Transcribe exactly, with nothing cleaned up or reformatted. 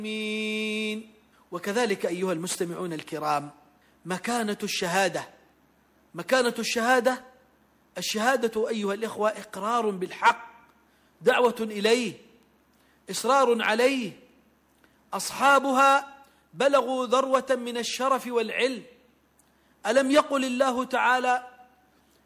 وكذلك أيها المستمعون الكرام، مكانة الشهادة مكانة الشهادة الشهادة أيها الإخوة إقرار بالحق، دعوة إليه، إصرار عليه. أصحابها بلغوا ذروة من الشرف والعلم. ألم يقل الله تعالى: